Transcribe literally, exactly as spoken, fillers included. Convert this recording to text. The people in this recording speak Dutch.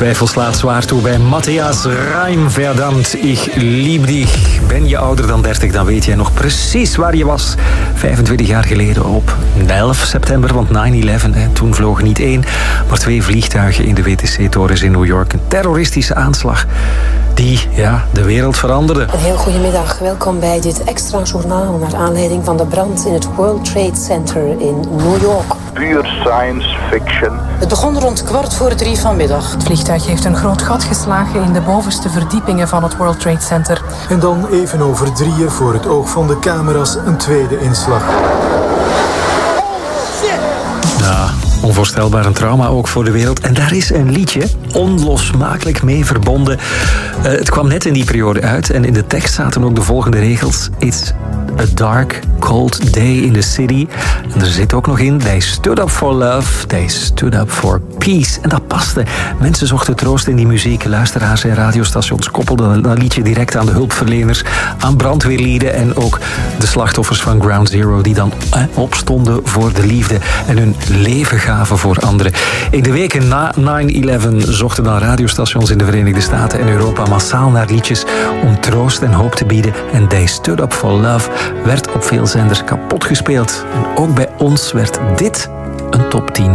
Twijfel slaat zwaar toe bij Matthias Reim. Verdammt, ich lieb dich. Ben je ouder dan dertig, dan weet jij nog precies waar je was. vijfentwintig jaar geleden op elf september, want negen elf. Toen vlogen niet één, maar twee vliegtuigen in de W T C-torens in New York. Een terroristische aanslag die ja, de wereld veranderde. Een heel goedemiddag. Welkom bij dit extra journaal naar aanleiding van de brand in het World Trade Center in New York. Puur science fiction. Het begon rond kwart voor drie vanmiddag. Het vliegtuig heeft een groot gat geslagen in de bovenste verdiepingen van het World Trade Center. En dan even over drieën voor het oog van de camera's een tweede inslag. Ja, onvoorstelbaar een trauma ook voor de wereld. En daar is een liedje onlosmakelijk mee verbonden. Uh, het kwam net in die periode uit en in de tekst zaten ook de volgende regels. It's a dark, cold day in the city. En er zit ook nog in, they stood up for love, they stood up for peace. En dat paste. Mensen zochten troost in die muziek. Luisteraars en radiostations koppelden dat liedje direct aan de hulpverleners, aan brandweerlieden en ook de slachtoffers van Ground Zero die dan eh, opstonden voor de liefde en hun leven gaven voor anderen. In de weken na negen elf zochten dan radiostations in de Verenigde Staten en Europa massaal naar liedjes om troost en hoop te bieden. En They Stood Up For Love werd op veel zenders kapot gespeeld. En ook bij ons werd dit een top tien.